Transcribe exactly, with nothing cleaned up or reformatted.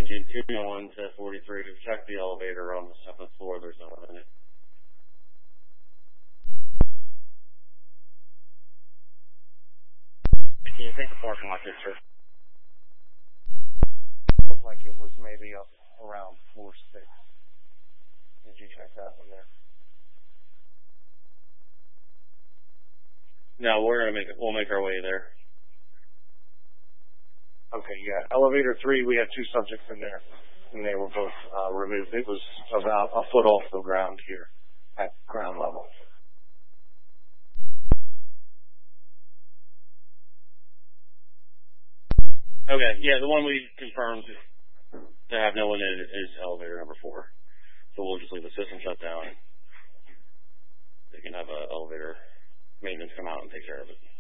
engine two one to forty-three to check the elevator on the seventh floor. There's no one in it. Can you take the parking lot there, sir? Looked like it was maybe up around floor six. Did you check that one there? No, we're gonna make it. We'll make our way there. Okay, yeah. Elevator three, we had two subjects in there, and they were both uh, removed. It was about a foot off the ground here at ground level. Okay, yeah, the one we confirmed to have no one in it is elevator number four. So we'll just leave the system shut down. They can have an elevator maintenance come out and take care of it.